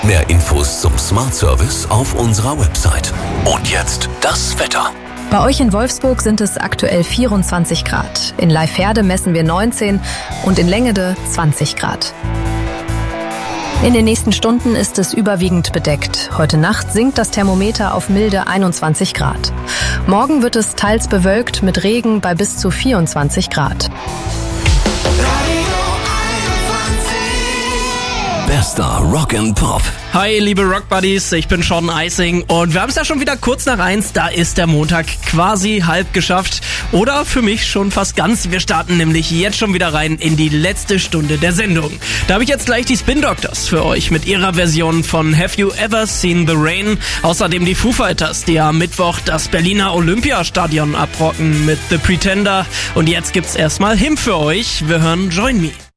Mehr Infos zum Smart Service auf unserer Website. Und jetzt das Wetter. Bei euch in Wolfsburg sind es aktuell 24 Grad. In Leiferde messen wir 19 und in Längede 20 Grad. In den nächsten Stunden ist es überwiegend bedeckt. Heute Nacht sinkt das Thermometer auf milde 21 Grad. Morgen wird es teils bewölkt mit Regen bei bis zu 24 Grad. Bester Rock and Pop. Hi, liebe Rock Buddies, ich bin Sean Eising und wir haben es ja schon wieder kurz nach 1, da ist der Montag quasi halb geschafft. Oder für mich schon fast ganz. Wir starten nämlich jetzt schon wieder rein in die letzte Stunde der Sendung. Da habe ich jetzt gleich die Spin Doctors für euch mit ihrer Version von Have You Ever Seen the Rain? Außerdem die Foo Fighters, die am Mittwoch das Berliner Olympiastadion abrocken mit The Pretender. Und jetzt gibt's erstmal Him für euch. Wir hören Join Me.